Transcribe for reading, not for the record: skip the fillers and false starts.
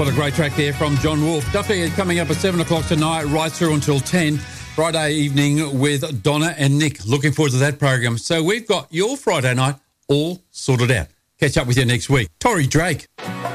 What a great track there from John Wolfe. Duffy coming up at 7 o'clock tonight, right through until 10. Friday evening with Donna and Nick. Looking forward to that program. So we've got your Friday night all sorted out. Catch up with you next week. Tori Drake.